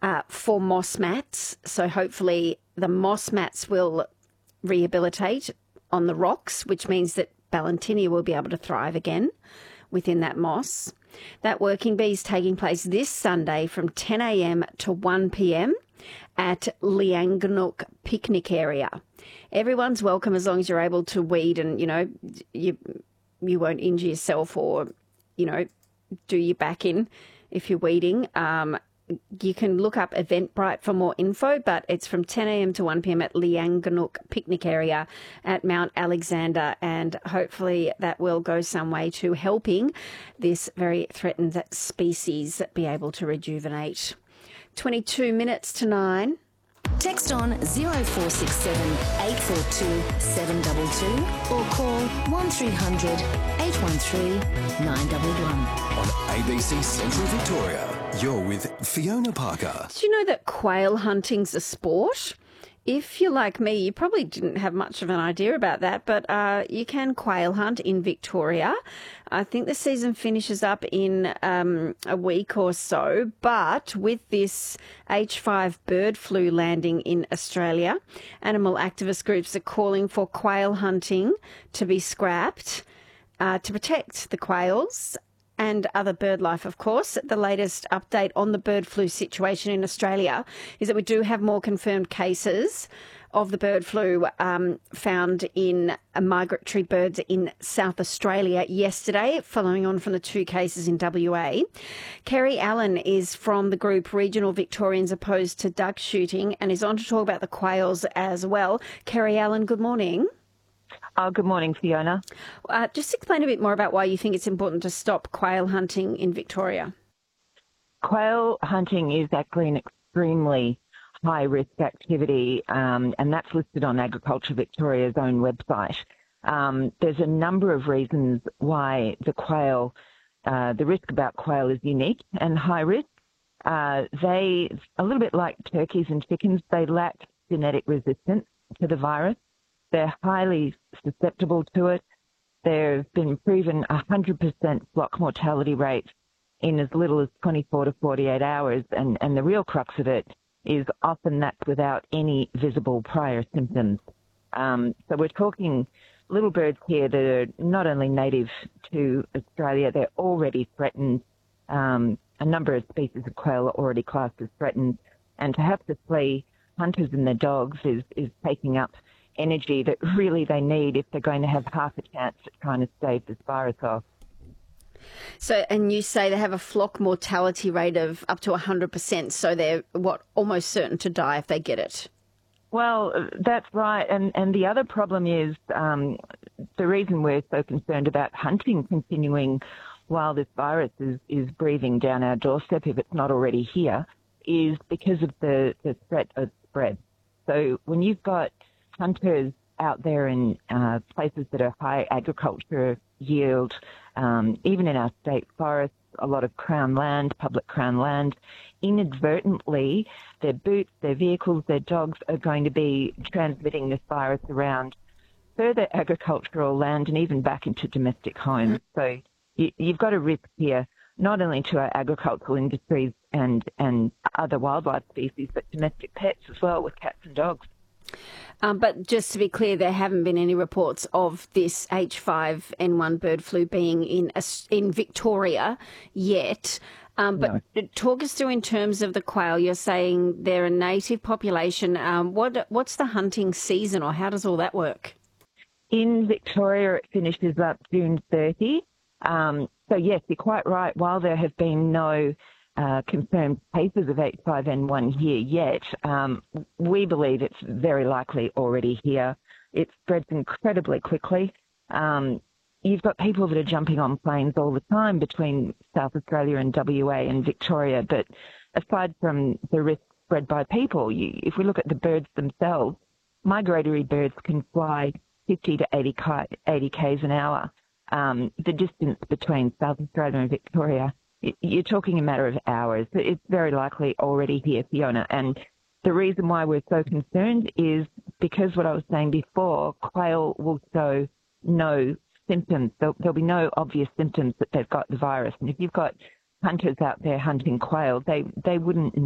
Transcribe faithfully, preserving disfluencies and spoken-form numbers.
uh, for moss mats. So hopefully the moss mats will rehabilitate on the rocks, which means that Ballantinia will be able to thrive again within that moss. That working bee is taking place this Sunday from ten a.m. to one p.m. at Leanganuk picnic area. Everyone's welcome as long as you're able to weed and, you know, you you won't injure yourself or, you know, do your back in if you're weeding. Um, you can look up Eventbrite for more info, but it's from ten a.m. to one p.m. at Leanganuk picnic area at Mount Alexander, and hopefully that will go some way to helping this very threatened species be able to rejuvenate. twenty-two minutes to nine. Text on zero four six seven eight four two seven two two or call one three hundred eight one three nine one one. On A B C Central Victoria, you're with Fiona Parker. Do you know that quail hunting's a sport? If you're like me, you probably didn't have much of an idea about that, but uh, you can quail hunt in Victoria. I think the season finishes up in um, a week or so, but with this H five bird flu landing in Australia, animal activist groups are calling for quail hunting to be scrapped uh, to protect the quails and other bird life, of course. The latest update on the bird flu situation in Australia is that we do have more confirmed cases of the bird flu um, found in uh, migratory birds in South Australia yesterday, following on from the two cases in W A. Kerry Allen is from the group Regional Victorians Opposed to Duck Shooting and is on to talk about the quails as well. Kerry Allen, good morning. Oh, good morning, Fiona. Uh, just explain a bit more about why you think it's important to stop quail hunting in Victoria. Quail hunting is actually an extremely high-risk activity, um, and that's listed on Agriculture Victoria's own website. Um, there's a number of reasons why the quail, uh, the risk about quail is unique and high risk. Uh, they, a little bit like turkeys and chickens, they lack genetic resistance to the virus. They're highly susceptible to it. There have been proven one hundred percent flock mortality rates in as little as twenty-four to forty-eight hours, and, and the real crux of it is often that's without any visible prior symptoms. Um, so we're talking little birds here that are not only native to Australia, they're already threatened. Um, a number of species of quail are already classed as threatened, and to have to flee hunters and their dogs is, is taking up energy that really they need if they're going to have half a chance at trying to stave this virus off. So, and you say they have a flock mortality rate of up to one hundred percent, so they're, what, almost certain to die if they get it? Well, that's right. And, and the other problem is um, the reason we're so concerned about hunting continuing while this virus is, is breathing down our doorstep, if it's not already here, is because of the, the threat of spread. So when you've got hunters out there in uh, places that are high agriculture yield, um, even in our state forests, a lot of crown land, public crown land, inadvertently their boots, their vehicles, their dogs are going to be transmitting this virus around further agricultural land and even back into domestic homes. So you, you've got a risk here, not only to our agricultural industries and, and other wildlife species, but domestic pets as well with cats and dogs. Um, but just to be clear, there haven't been any reports of this H five N one bird flu being in in Victoria yet. Um, but no. Talk us through in terms of the quail. You're saying they're a native population. Um, what what's the hunting season, or how does all that work? In Victoria, it finishes up June thirtieth. Um, so yes, you're quite right. While there have been no Uh, confirmed cases of H five N one here yet, um, we believe it's very likely already here. It spreads incredibly quickly. Um, you've got people that are jumping on planes all the time between South Australia and W A and Victoria, but aside from the risk spread by people, you, if we look at the birds themselves, migratory birds can fly fifty to eighty, eighty k's an hour. Um, the distance between South Australia and Victoria, you're talking a matter of hours. It's very likely already here, Fiona. And the reason why we're so concerned is because what I was saying before, quail will show no symptoms. There'll, there'll be no obvious symptoms that they've got the virus. And if you've got hunters out there hunting quail, they, they wouldn't